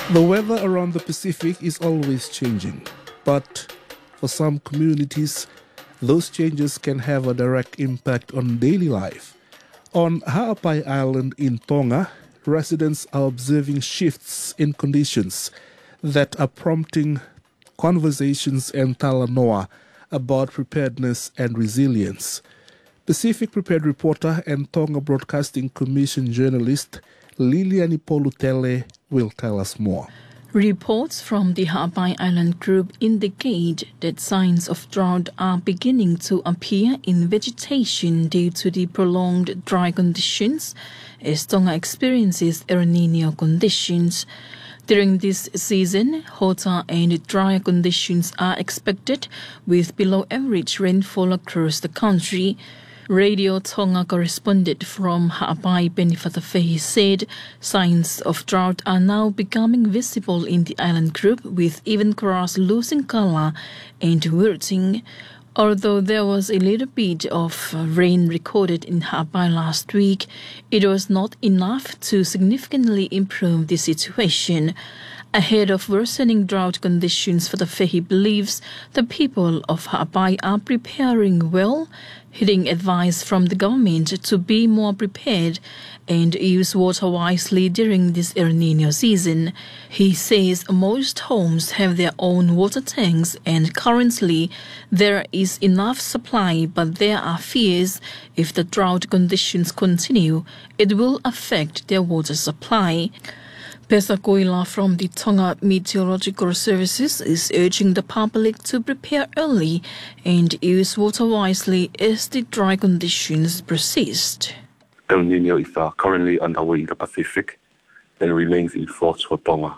The weather around the Pacific is always changing, but for some communities, those changes can have a direct impact on daily life. On Ha'apai Island in Tonga, residents are observing shifts in conditions that are prompting conversations and talanoa about preparedness and resilience. Pacific Prepared reporter and Tonga Broadcasting Commission journalist Liliani Polutele will tell us more. Reports from the Ha'apai Island group indicate that signs of drought are beginning to appear in vegetation due to the prolonged dry conditions as Tonga experiences El Niño conditions. During this season, hotter and drier conditions are expected with below-average rainfall across the country. Radio Tonga correspondent from Ha'apai, Penny Fatafehi, said signs of drought are now becoming visible in the island group, with even grass losing color and wilting. Although there was a little bit of rain recorded in Ha'apai last week, it was not enough to significantly improve the situation. Ahead of worsening drought conditions, Fatafehi believes the people of Ha'apai are preparing well, heeding advice from the government to be more prepared and use water wisely during this El Niño season. He says most homes have their own water tanks and currently there is enough supply, but there are fears if the drought conditions continue, it will affect their water supply. Pesa Koila from the Tonga Meteorological Services is urging the public to prepare early and use water wisely as the dry conditions persist. El Niño is currently underway in the Pacific and remains in force for Tonga.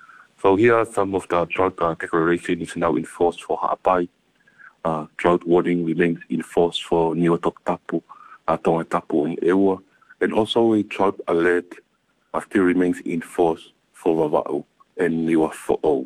So here are some of the drought declarations now in force for Ha'apai. Drought warning remains in force for Niuatok Tapu, Tonga Tapu and Ewa, and also a drought alert still remains in force for Vava'u and Niua Fo'od.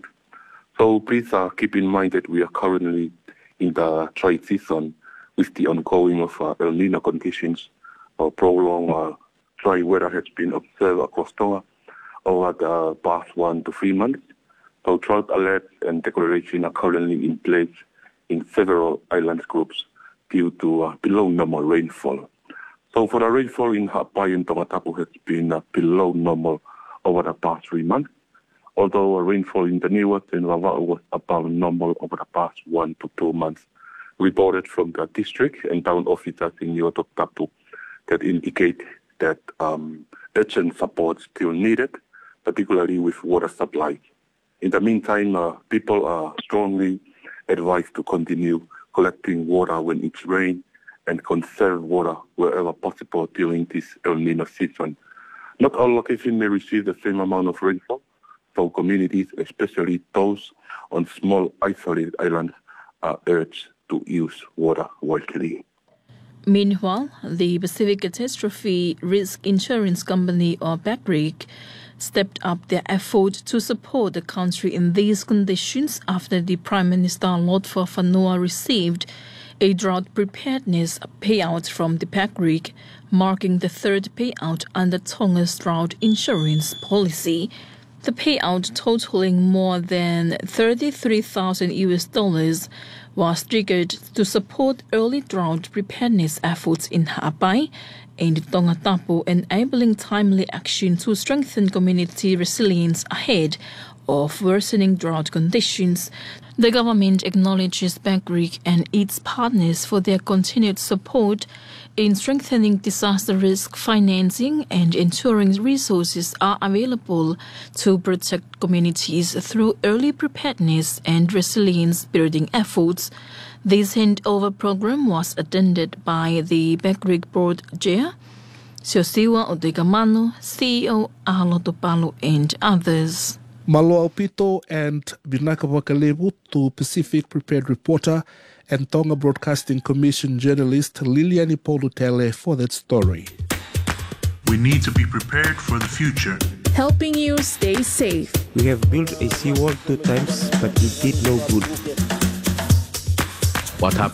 So please keep in mind that we are currently in the dry season with the ongoing of El Niño conditions. Prolonged dry weather has been observed across Tonga over the past 1 to 3 months. So drought alerts and declarations are currently in place in several island groups due to below normal rainfall. So for the rainfall in Ha'apai and Tonga Tapu has been below normal over the past 3 months, although rainfall in the Niuat and Vava'u was above normal over the past 1 to 2 months, reported from the district and town officers in Niuatok Tapu that indicate that urgent support still needed, particularly with water supply. In the meantime, people are strongly advised to continue collecting water when it's rains and conserve water wherever possible during this El Niño season. Not all locations may receive the same amount of rainfall, so communities, especially those on small isolated islands, are urged to use water wisely. Meanwhile, the Pacific Catastrophe Risk Insurance Company, or PACRIC, stepped up their effort to support the country in these conditions after the Prime Minister Lord Fafanua received a drought preparedness payout from the PACRIC, marking the third payout under Tonga's drought insurance policy. The payout, totaling more than $33,000, was triggered to support early drought preparedness efforts in Ha'apai and Tonga Tapu, enabling timely action to strengthen community resilience ahead of worsening drought conditions. The government acknowledges PACRIC and its partners for their continued support in strengthening disaster risk financing and ensuring resources are available to protect communities through early preparedness and resilience building efforts. This handover program was attended by the PACRIC board chair, Siosiwa Odegamano, CEO Ahalotopalu, and others. Malo Aupito and Binaka Wakalebu to Pacific Prepared reporter and Tonga Broadcasting Commission journalist Liliani Polutele for that story. We need to be prepared for the future. Helping you stay safe. We have built a seawall 2 times, but it did no good. What happened?